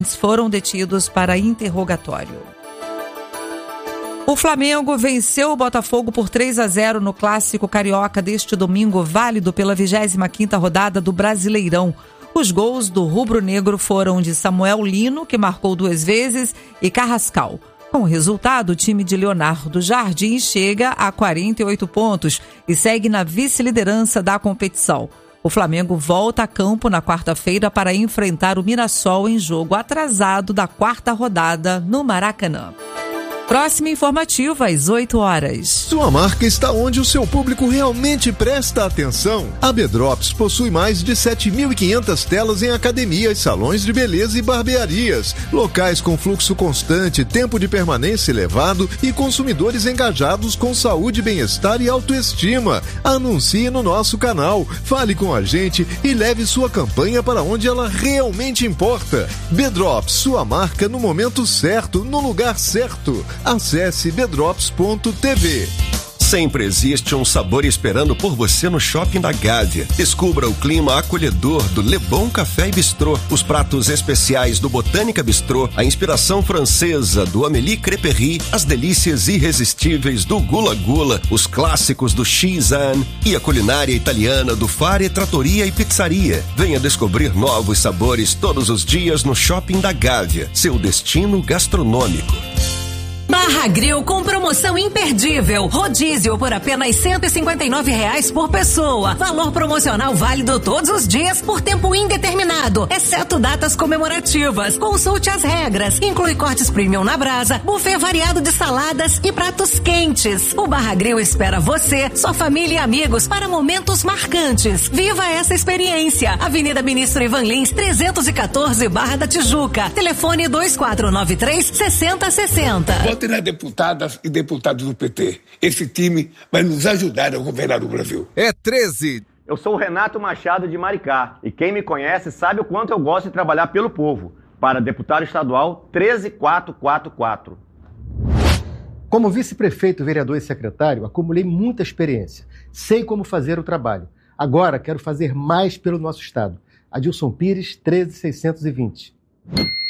foram detidos para interrogatório. O Flamengo venceu o Botafogo por 3-0 no Clássico Carioca deste domingo, válido pela 25ª rodada do Brasileirão. Os gols do rubro-negro foram de Samuel Lino, que marcou 2 vezes, e Carrascal. Com o resultado, o time de Leonardo Jardim chega a 48 pontos e segue na vice-liderança da competição. O Flamengo volta a campo na quarta-feira para enfrentar o Mirassol em jogo atrasado da 4ª rodada no Maracanã. Próximo informativo às 8 horas. Sua marca está onde o seu público realmente presta atenção. A B-Drops possui mais de 7.500 telas em academias, salões de beleza e barbearias. Locais com fluxo constante, tempo de permanência elevado e consumidores engajados com saúde, bem-estar e autoestima. Anuncie no nosso canal, fale com a gente e leve sua campanha para onde ela realmente importa. B-Drops, sua marca no momento certo, no lugar certo. Acesse bedrops.tv. Sempre existe um sabor esperando por você no Shopping da Gávea. Descubra o clima acolhedor do Le Bon Café e Bistrô, os pratos especiais do Botânica Bistrô, a inspiração francesa do Amélie Crêperie, as delícias irresistíveis do Gula Gula, os clássicos do Xizan e a culinária italiana do Fare Trattoria e Pizzaria. Venha descobrir novos sabores todos os dias no Shopping da Gávea, seu destino gastronômico. Barra Grill com promoção imperdível. Rodízio por apenas R$159 por pessoa. Valor promocional válido todos os dias por tempo indeterminado, exceto datas comemorativas. Consulte as regras. Inclui cortes premium na brasa, buffet variado de saladas e pratos quentes. O Barra Grill espera você, sua família e amigos para momentos marcantes. Viva essa experiência. Avenida Ministro Ivan Lins, 314, Barra da Tijuca. Telefone 2493-6060. Votem nas deputadas e deputados do PT. Esse time vai nos ajudar a governar o Brasil. É 13. Eu sou o Renato Machado de Maricá e quem me conhece sabe o quanto eu gosto de trabalhar pelo povo. Para deputado estadual 13444. Como vice-prefeito, vereador e secretário, acumulei muita experiência. Sei como fazer o trabalho. Agora quero fazer mais pelo nosso estado. Adilson Pires, 13620.